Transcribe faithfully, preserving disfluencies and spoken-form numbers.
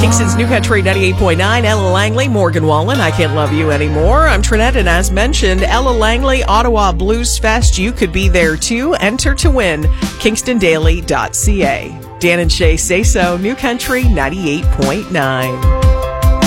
Kingston's New Country ninety-eight point nine, Ella Langley, Morgan Wallen, I Can't Love You Anymore. I'm Trinette, and as mentioned, Ella Langley, Ottawa Blues Fest. You could be there too. Enter to win. kingston daily dot c a. Dan and Shay Say So, New Country ninety-eight point nine.